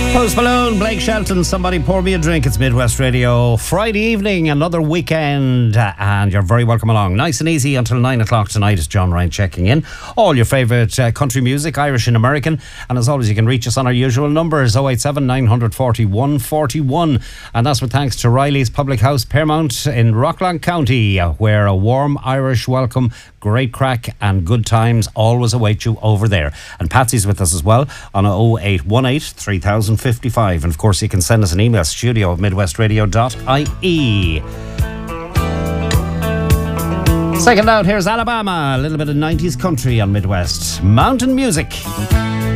Post Malone, Blake Shelton, Somebody Pour Me a Drink. It's Midwest Radio. Friday evening, another weekend, and you're very welcome along. Nice and easy until 9 o'clock tonight. It's John Ryan checking in. All your favourite country music, Irish and American. And as always, you can reach us on our usual numbers, 087 940 141. And that's with thanks to Riley's Public House, Paramount in Rockland County, where a warm Irish welcome, great crack and good times always await you over there. And Patsy's with us as well on 0818 3055. And of course you can send us an email, studio@midwestradio.ie. Second out, here's Alabama, a little bit of 90s country on Midwest Mountain Music.